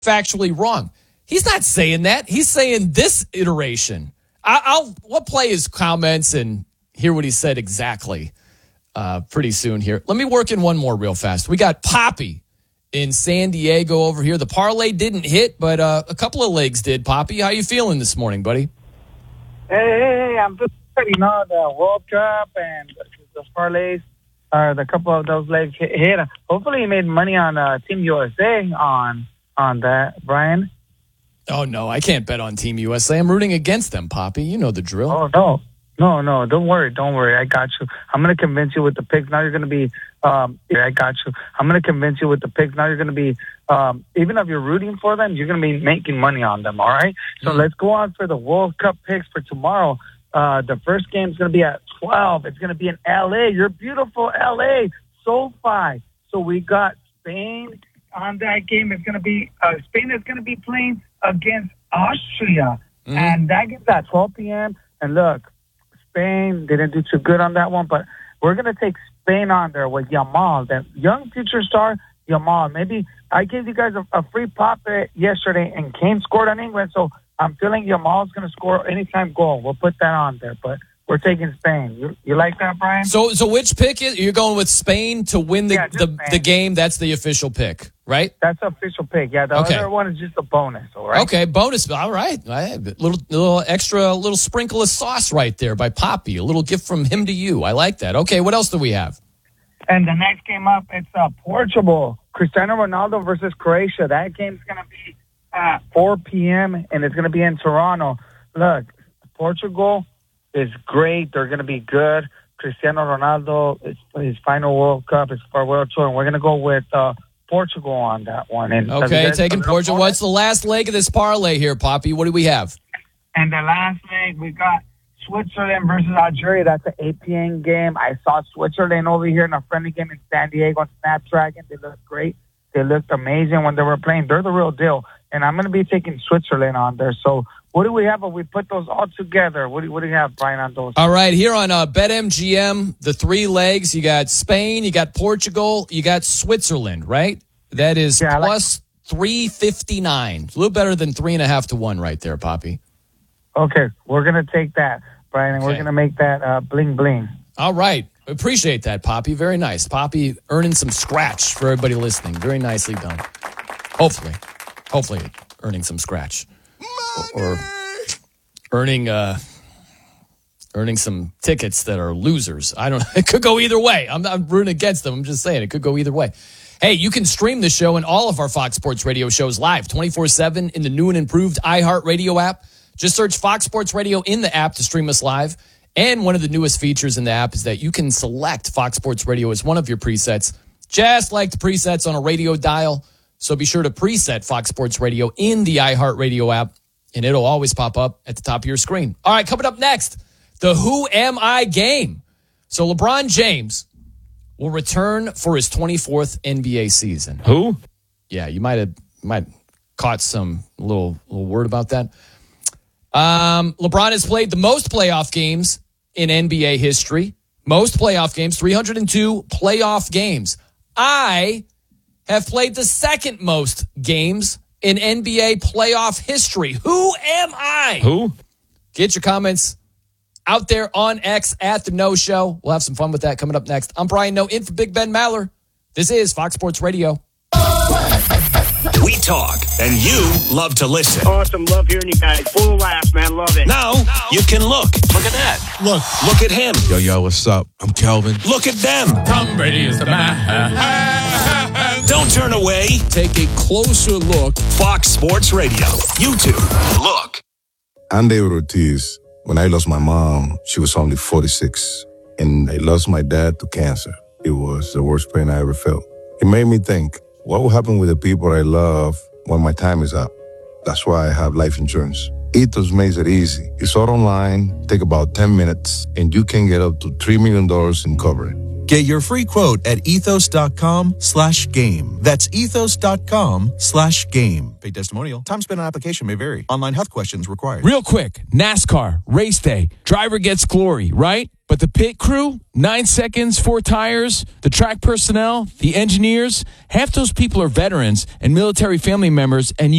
factually wrong. He's not saying that. He's saying this iteration. We'll play his comments and hear what he said exactly pretty soon here. Let me work in one more real fast. We got Poppy in San Diego over here. The parlay didn't hit, but a couple of legs did. Poppy, how you feeling this morning, buddy? Hey, I'm just ready. The World Cup and the parlays, the couple of those legs hit. Hopefully, you made money on Team USA on that, Brian. Oh, no, I can't bet on Team USA. I'm rooting against them, Poppy. You know the drill. Oh, no. No, don't worry. I got you. I'm going to convince you with the picks. Now you're going to be, I got you. I'm going to convince you with the picks. Now you're going to be, even if you're rooting for them, you're going to be making money on them, all right? So let's go on for the World Cup picks for tomorrow. The first game is going to be at 12. It's going to be in L.A., your beautiful L.A., SoFi. So we got Spain on that game. It's going to be, Spain is going to be playing against Austria. And that game's at 12 p.m. And look, Spain didn't do too good on that one, but we're going to take Spain on there with Yamal, that young future star Yamal. Maybe I gave you guys a free pop yesterday, and Kane scored on England, so I'm feeling Yamal's going to score anytime goal. We'll put that on there, but we're taking Spain. You like that, Brian? So which pick is you're going with Spain to win the game? That's the official pick, right? That's the official pick. Yeah, the other one is just a bonus. All right. Okay, bonus. All right. Little extra, little sprinkle of sauce right there by Poppy. A little gift from him to you. I like that. Okay, what else do we have? And the next game up, it's Portugal. Cristiano Ronaldo versus Croatia. That game's going to be at 4 p.m. and it's going to be in Toronto. Look, Portugal is great. They're going to be good. Cristiano Ronaldo, it's his final World Cup. It's for World Tour. And we're going to go with Portugal on that one. And okay, taking Portugal. What's the last leg of this parlay here, Poppy? What do we have? And the last leg, we got Switzerland versus Algeria. That's an 8 p.m. game. I saw Switzerland over here in a friendly game in San Diego on Snapdragon. They looked great. They looked amazing when they were playing. They're the real deal. And I'm going to be taking Switzerland on there. So what do we have if we put those all together? What do you have, Brian, on those? All right, here on BetMGM, the three legs, you got Spain, you got Portugal, you got Switzerland, right? That is plus 359. It's a little better than 3.5 to 1 right there, Poppy. Okay, we're going to take that, Brian, and we're going to make that bling-bling. All right. Appreciate that, Poppy. Very nice. Poppy earning some scratch for everybody listening. Very nicely done. Hopefully earning some scratch. Or earning some tickets that are losers. I don't know. It could go either way. I'm rooting against them. I'm just saying it could go either way. Hey, you can stream the show and all of our Fox Sports Radio shows live 24/7 in the new and improved iHeartRadio app. Just search Fox Sports Radio in the app to stream us live. And one of the newest features in the app is that you can select Fox Sports Radio as one of your presets, just like the presets on a radio dial. So be sure to preset Fox Sports Radio in the iHeartRadio app, and it'll always pop up at the top of your screen. All right, coming up next, the Who Am I game. So LeBron James will return for his 24th NBA season. Who? Yeah, you might have caught some little word about that. LeBron has played the most playoff games in NBA history. Most playoff games, 302 playoff games. I have played the second most games in NBA playoff history. Who am I? Who? Get your comments out there on X at The No Show. We'll have some fun with that coming up next. I'm Brian Noe, in for Big Ben Maller. This is Fox Sports Radio. We talk, and you love to listen. Awesome. Love hearing you guys. Full of laughs, man. Love it. Now, you can look. Look at that. Look at him. Yo, what's up? I'm Kelvin. Look at them. Tom Brady is the man. Don't turn away. Take a closer look. Fox Sports Radio. YouTube. Look. I'm David Ortiz. When I lost my mom, she was only 46. And I lost my dad to cancer. It was the worst pain I ever felt. It made me think, what will happen with the people I love when my time is up? That's why I have life insurance. Ethos makes it easy. It's all online, take about 10 minutes, and you can get up to $3 million in coverage. Get your free quote at ethos.com/game. That's ethos.com/game. Paid testimonial. Time spent on application may vary. Online health questions required. Real quick, NASCAR, race day. Driver gets glory, right? But the pit crew, 9 seconds, 4 tires, the track personnel, the engineers, half those people are veterans and military family members, and